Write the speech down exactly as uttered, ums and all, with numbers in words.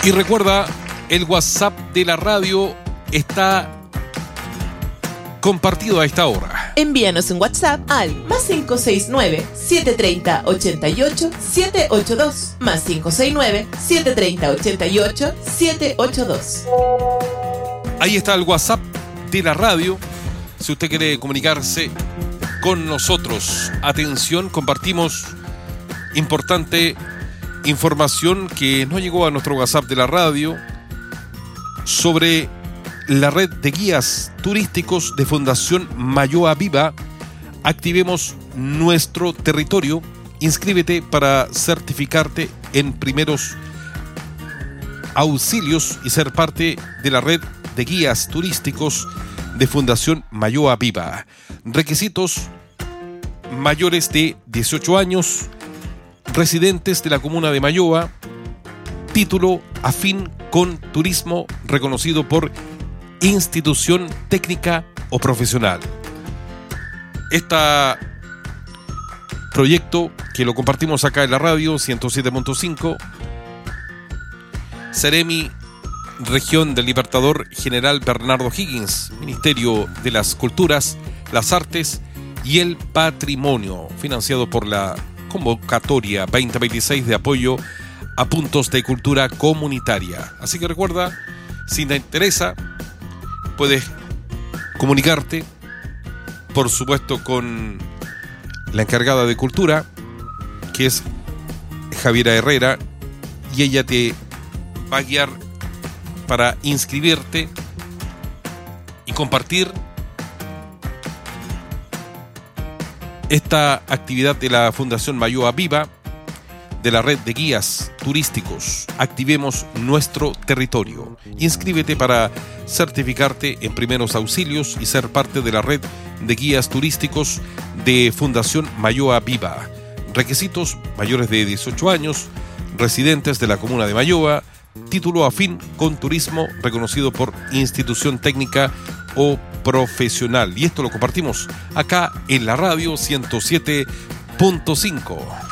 Y recuerda, el WhatsApp de la radio está compartido a esta hora. Envíanos un WhatsApp al más cinco seis nueve, siete tres cero, ocho ocho, siete ocho dos, más cinco seis nueve, siete tres cero, ocho ocho, siete ocho dos. Ahí está el WhatsApp de la radio. Si usted quiere comunicarse con nosotros, atención, compartimos importante información que no llegó a nuestro WhatsApp de la radio sobre la red de guías turísticos de Fundación Mayoa Viva. Activemos nuestro territorio. Inscríbete para certificarte en primeros auxilios y ser parte de la red de guías turísticos de Fundación Mayoa Viva. Requisitos: mayores de dieciocho años, residentes de la comuna de Mayoa, título afín con turismo reconocido por institución técnica o profesional. Este proyecto que lo compartimos acá en la radio ciento siete punto cinco, Ceremi Región del Libertador General Bernardo Higgins, Ministerio de las Culturas, las Artes y el Patrimonio, financiado por la convocatoria veinte veintiséis de apoyo a puntos de cultura comunitaria. Así que recuerda, si te interesa, puedes comunicarte, por supuesto, con la encargada de cultura, que es Javiera Herrera, y ella te va a guiar para inscribirte y compartir esta actividad de la Fundación Mayoa Viva, de la red de guías turísticos. Activemos nuestro territorio. Inscríbete para certificarte en primeros auxilios y ser parte de la red de guías turísticos de Fundación Mayoa Viva. Requisitos: mayores de dieciocho años, residentes de la comuna de Mayoa, título afín con turismo reconocido por institución técnica o profesional. Y esto lo compartimos acá en la radio ciento siete punto cinco.